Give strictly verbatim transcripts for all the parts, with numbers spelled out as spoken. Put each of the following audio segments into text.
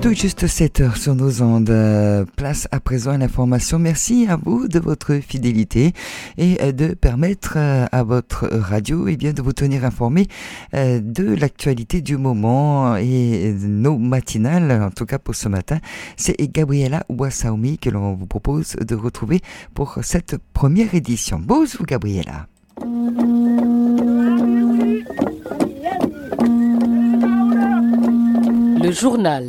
Tout juste sept heures sur nos ondes. Place à présent à l'information. Merci à vous de votre fidélité et de permettre à votre radio eh bien, de vous tenir informé de l'actualité du moment et nos matinales. En tout cas pour ce matin, c'est Gabriela Wassaoumi que l'on vous propose de retrouver pour cette première édition. Bonjour Gabriela. Le journal.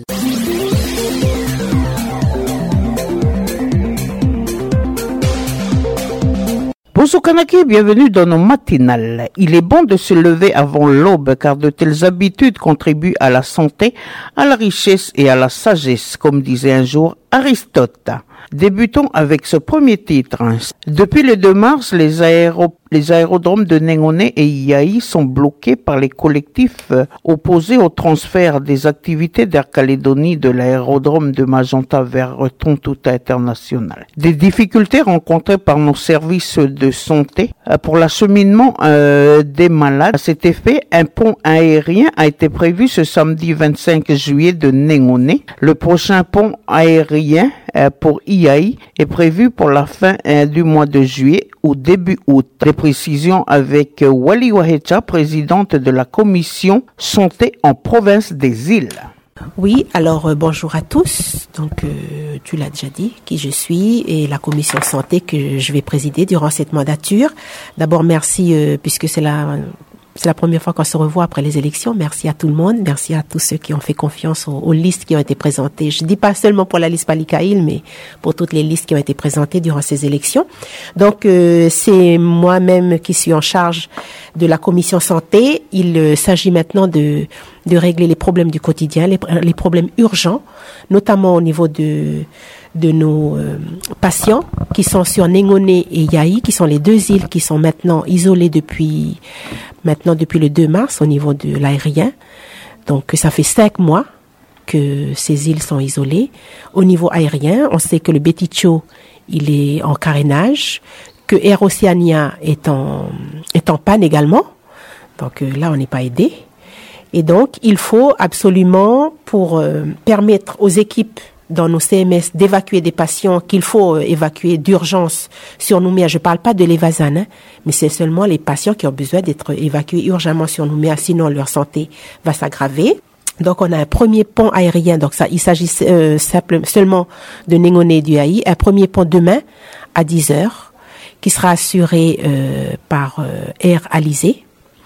Bonjour Kanaki, bienvenue dans nos matinales. Il est bon de se lever avant l'aube car de telles habitudes contribuent à la santé, à la richesse et à la sagesse, comme disait un jour Aristote. Débutons avec ce premier titre. Depuis le deux mars, les, aéro- les aérodromes de Néngoné et Yaï sont bloqués par les collectifs opposés au transfert des activités d'Air Calédonie de l'aérodrome de Magenta vers Tontouta International. Des difficultés rencontrées par nos services de santé pour l'acheminement euh, des malades. À cet effet, un pont aérien a été prévu ce samedi vingt-cinq juillet de Néngoné. Le prochain pont aérien euh, pour Yaï est prévu pour la fin euh, du mois de juillet ou début août. Des précisions avec euh, Wali Wahecha, présidente de la commission santé en province des îles. Oui, alors euh, bonjour à tous. Donc euh, tu l'as déjà dit, qui je suis et la commission santé que je vais présider durant cette mandature. D'abord merci euh, puisque c'est la C'est la première fois qu'on se revoit après les élections. Merci à tout le monde. Merci à tous ceux qui ont fait confiance aux, aux listes qui ont été présentées. Je dis pas seulement pour la liste Palikaïl, mais pour toutes les listes qui ont été présentées durant ces élections. Donc, euh, c'est moi-même qui suis en charge de la commission santé. Il euh, s'agit maintenant de, de régler les problèmes du quotidien, les, les problèmes urgents, notamment au niveau de... de nos euh, patients qui sont sur Néngoné et Yaï, qui sont les deux îles qui sont maintenant isolées depuis maintenant depuis le deux mars au niveau de l'aérien. Donc ça fait cinq mois que ces îles sont isolées. Au niveau aérien, on sait que le Beticho, il est en carénage, que Air Oceania est en est en panne également. Donc euh, là, on n'est pas aidé. Et donc, il faut absolument, pour euh, permettre aux équipes dans nos C M S d'évacuer des patients qu'il faut euh, évacuer d'urgence sur Nouméa. Je ne parle pas de l'Evazan, hein, mais c'est seulement les patients qui ont besoin d'être évacués urgemment sur Nouméa, sinon leur santé va s'aggraver. Donc on a un premier pont aérien, donc ça, il s'agit euh, simple, seulement de Néngoné et du Haï, un premier pont demain à dix heures qui sera assuré euh, par euh, Air Alizé.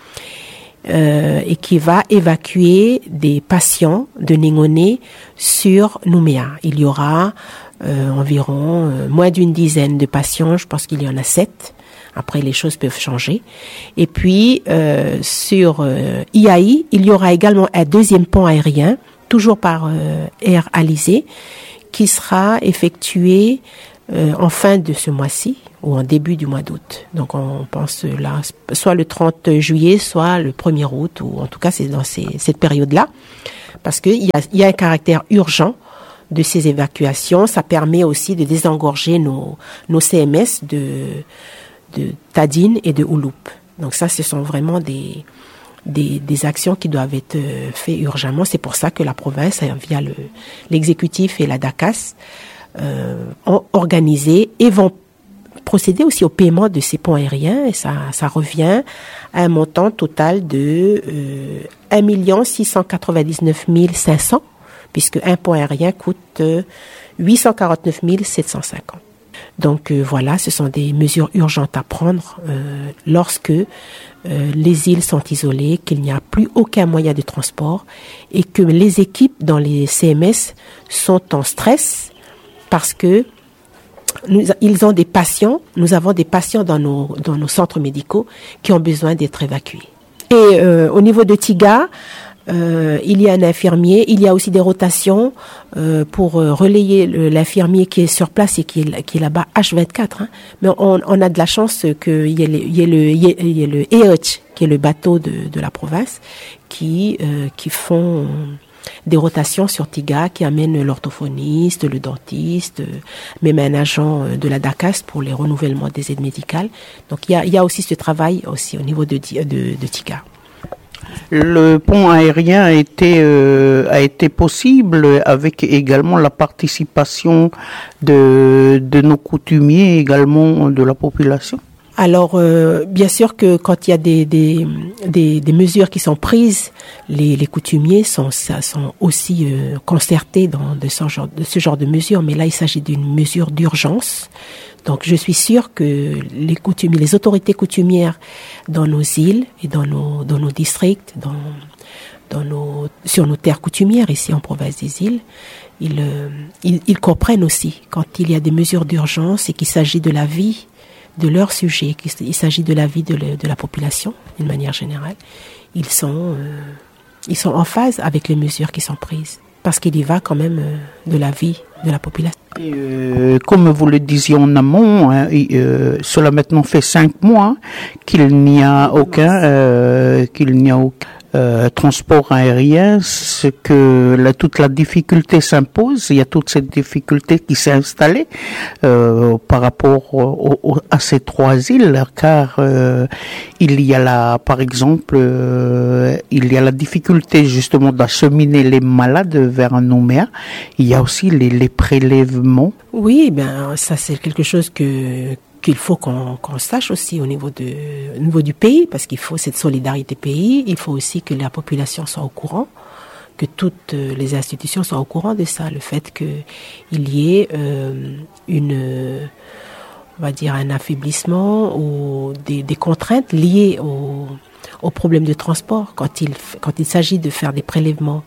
Euh, et qui va évacuer des patients de Néngoné sur Nouméa. Il y aura euh, environ euh, moins d'une dizaine de patients, je pense qu'il y en a sept. Après, les choses peuvent changer. Et puis, euh, sur euh, Yaï, il y aura également un deuxième pont aérien, toujours par euh, Air Alizé, qui sera effectué euh, en fin de ce mois-ci ou en début du mois d'août. Donc on pense là, soit le trente juillet, soit le premier août, ou en tout cas c'est dans ces, cette période-là, parce qu'il y a, il y a un caractère urgent de ces évacuations. Ça permet aussi de désengorger nos, nos C M S de, de Tadine et de Ouloup. Donc ça, ce sont vraiment des, des, des actions qui doivent être faites urgemment. C'est pour ça que la province, via le, l'exécutif et la DACAS, euh, ont organisé et vont procéder aussi au paiement de ces ponts aériens, et ça, ça revient à un montant total de euh, un million six cent quatre-vingt-dix-neuf mille cinq cents, puisque un pont aérien coûte euh, huit cent quarante-neuf mille sept cent cinquante. Donc euh, voilà, ce sont des mesures urgentes à prendre euh, lorsque euh, les îles sont isolées, qu'il n'y a plus aucun moyen de transport et que les équipes dans les C M S sont en stress parce que Nous, ils ont des patients, nous avons des patients dans nos, dans nos centres médicaux qui ont besoin d'être évacués. Et euh, au niveau de Tiga, euh, il y a un infirmier, il y a aussi des rotations euh, pour euh, relayer le, l'infirmier qui est sur place et qui est, qui est là-bas H vingt-quatre. Hein. Mais on, on a de la chance qu'il y ait le, il y ait le, il y ait le E H, qui est le bateau de, de la province, qui, euh, qui font des rotations sur Tiga, qui amènent l'orthophoniste, le dentiste, même un agent de la DACAS pour les renouvellements des aides médicales. Donc il y a, il y a aussi ce travail aussi au niveau de, de, de Tiga. Le pont aérien a été, euh, a été possible avec également la participation de, de nos coutumiers, également de la population. Alors, euh, bien sûr que quand il y a des, des, des, des mesures qui sont prises, les, les coutumiers sont, sont aussi euh, concertés dans de ce, genre, de ce genre de mesures. Mais là, il s'agit d'une mesure d'urgence. Donc, je suis sûre que les coutumiers, les autorités coutumières dans nos îles et dans nos, dans nos districts, dans, dans nos, sur nos terres coutumières ici en province des îles, ils, euh, ils, ils comprennent aussi quand il y a des mesures d'urgence et qu'il s'agit de la vie de leur sujet, qu'il s'agit de la vie de, le, de la population, d'une manière générale, ils sont, euh, ils sont en phase avec les mesures qui sont prises, parce qu'il y va quand même euh, de la vie de la population. Et euh, comme vous le disiez en amont, hein, euh, cela maintenant fait cinq mois qu'il n'y a aucun, euh, qu'il n'y a aucun Euh, transport aérien, ce que la, toute la difficulté s'impose. Il y a toute cette difficulté qui s'est installée euh, par rapport au, au, à ces trois îles, car euh, il y a la, par exemple, euh, il y a la difficulté justement d'acheminer les malades vers Nouméa. Il y a aussi les, les prélèvements. Oui, ben ça c'est quelque chose que qu'il faut qu'on qu'on sache aussi au niveau de au niveau du pays, parce qu'il faut cette solidarité pays. Il faut aussi que la population soit au courant, que toutes les institutions soient au courant de ça, le fait que il y ait euh, une on va dire un affaiblissement ou des, des contraintes liées au au problème de transport quand il quand il s'agit de faire des prélèvements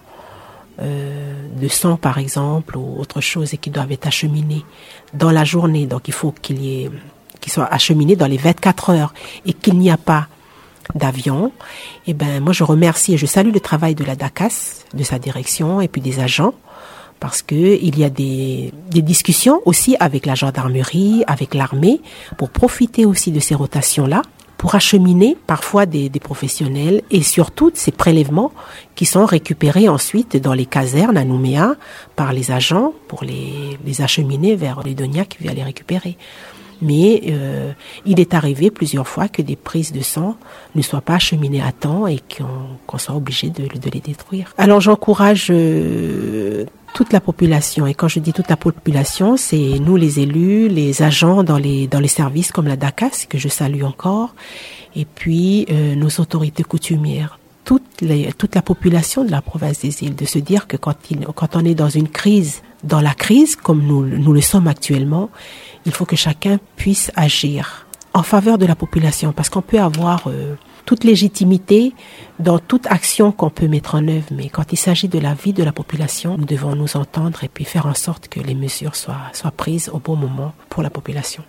Euh, de sang par exemple ou autre chose et qui doivent être acheminés dans la journée. Donc il faut qu'il y ait qu'ils soient acheminés dans les vingt-quatre heures et qu'il n'y a pas d'avion. Et ben moi je remercie et je salue le travail de la D A C A S, de sa direction et puis des agents, parce que il y a des des discussions aussi avec la gendarmerie, avec l'armée, pour profiter aussi de ces rotations là, pour acheminer parfois des, des professionnels et surtout ces prélèvements qui sont récupérés ensuite dans les casernes à Nouméa par les agents pour les, les acheminer vers les Donia qui viennent les récupérer. Mais euh, il est arrivé plusieurs fois que des prises de sang ne soient pas acheminées à temps et qu'on, qu'on soit obligé de, de les détruire. Alors j'encourage euh, toute la population, et quand je dis toute la population, c'est nous les élus, les agents dans les dans les services comme la D A C A S, que je salue encore, et puis euh, nos autorités coutumières, toute, les, toute la population de la province des îles, de se dire que quand, il, quand on est dans une crise, dans la crise, comme nous, nous le sommes actuellement, il faut que chacun puisse agir en faveur de la population, parce qu'on peut avoir euh, toute légitimité dans toute action qu'on peut mettre en œuvre, mais quand il s'agit de la vie de la population, nous devons nous entendre et puis faire en sorte que les mesures soient, soient prises au bon moment pour la population.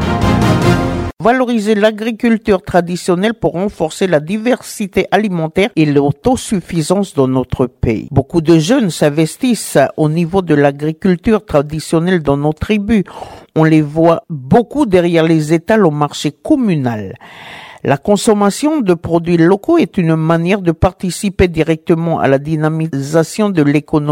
Valoriser l'agriculture traditionnelle pour renforcer la diversité alimentaire et l'autosuffisance dans notre pays. Beaucoup de jeunes s'investissent au niveau de l'agriculture traditionnelle dans nos tribus. On les voit beaucoup derrière les étals au marché communal. La consommation de produits locaux est une manière de participer directement à la dynamisation de l'économie